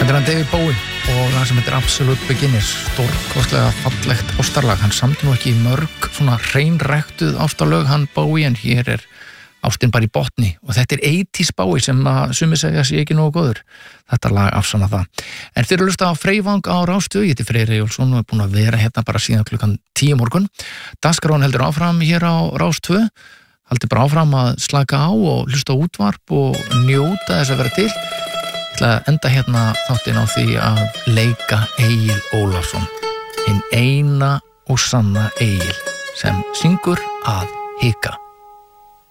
Þetta hann David Bowie og það sem heitir Absolute Beginners, stórkostlega fallegt ástarlag. Hann samdi nú ekki mörg svona hreinræktuð ástarlög hann Bowie, en hér ástin bara í botni og þetta 80s Bowie sem að sumir segja sé ekki nógu góður. Þetta lag afsanna það. En þeir eru hlusta á Freyvang á Rás 2, ég heiti Freyr Eyjólfsson og búin að vera hérna bara síðan klukkan 10 morgun. Dagskráin heldur áfram hér á Rás 2. Haldi bara áfram að slaka á og hlusta á útvarp og njóta þess að vera til. Ég ætla að enda hérna þáttinn á því að leika Egil Ólafsson, hinn eina og sanna Egil sem syngur að hika.